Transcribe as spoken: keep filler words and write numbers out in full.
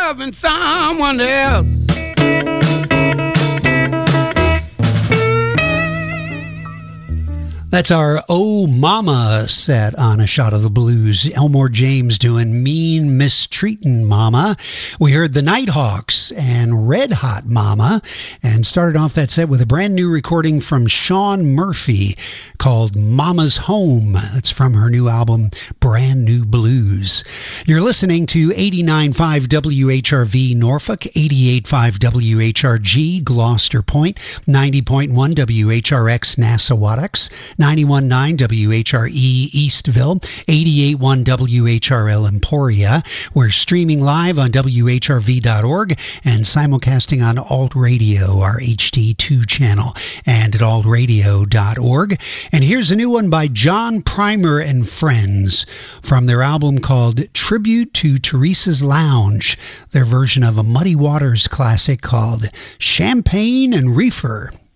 loving someone else. That's our Oh Mama set on A Shot of the Blues. Elmore James doing Mean Mistreatin' Mama. We heard the Nighthawks and Red Hot Mama, and started off that set with a brand new recording from Sean Murphy called Mama's Home. That's from her new album, Brand New Blues. You're listening to eighty-nine point five W H R V Norfolk, eighty-eight point five W H R G Gloucester Point, ninety point one W H R X Nassauwattocks, ninety-one point nine W H R E Eastville, eighty-eight point one W H R L Emporia. We're streaming live on W H R V dot org and simulcasting on Alt Radio, our H D two channel, and at alt radio dot org. And here's a new one by John Primer and Friends from their album called Tribute to Teresa's Lounge, their version of a Muddy Waters classic called Champagne and Reefer.